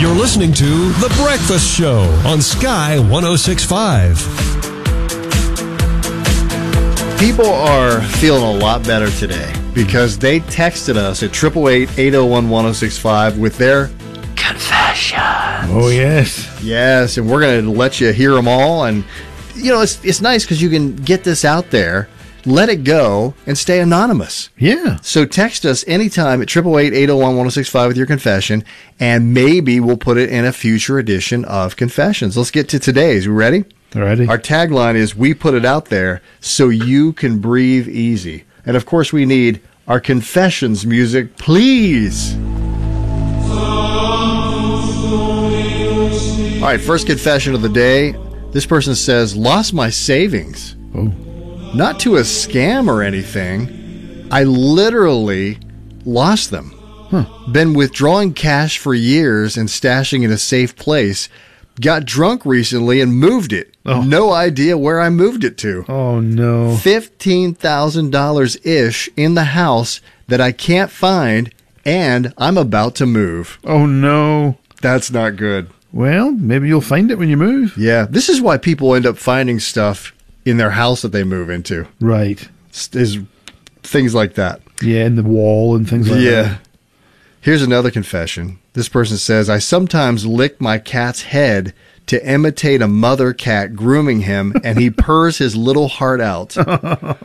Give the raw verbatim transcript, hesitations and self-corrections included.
You're listening to The Breakfast Show on Sky one oh six point five. People are feeling a lot better today because they texted us at eight eight eight, eight oh one, one oh six five with their confessions. Oh, yes. Yes, and we're going to let you hear them all. And, you know, it's, it's nice because you can get this out there, let it go, and stay anonymous. Yeah. So text us anytime at eight eight eight, eight oh one, one oh six five with your confession, and maybe we'll put it in a future edition of Confessions. Let's get to today's. We ready? Ready. Our tagline is, we put it out there so you can breathe easy. And, of course, we need our confessions music, please. All right, first confession of the day. This person says, lost my savings. Oh. Not to a scam or anything. I literally lost them. Huh. Been withdrawing cash for years and stashing in a safe place. Got drunk recently and moved it. Oh. No idea where I moved it to. Oh, no. fifteen thousand dollars-ish in the house that I can't find, and I'm about to move. Oh, no. That's not good. Well, maybe you'll find it when you move. Yeah, this is why people end up finding stuff in their house that they move into. Right. Is things like that. Yeah, and the wall and things like Yeah. that. Here's another confession. This person says, I sometimes lick my cat's head to imitate a mother cat grooming him, and he purrs his little heart out.